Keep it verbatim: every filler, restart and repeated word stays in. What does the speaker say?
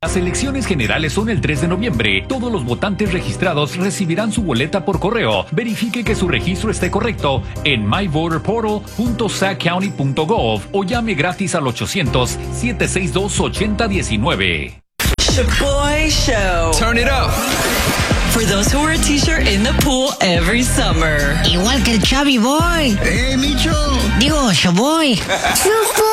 Las elecciones generales son el tres de noviembre. Todos los votantes registrados recibirán su boleta por correo. Verifique que su registro esté correcto en my voter portal punto sac county punto gov o llame gratis al ochocientos, siete seis dos, ocho cero uno nueve. Shaboy Show. Turn it up. For those who wear a t-shirt in the pool every summer. Igual que el Chubby Boy. ¡Eh, Micho! Digo, Shaboy.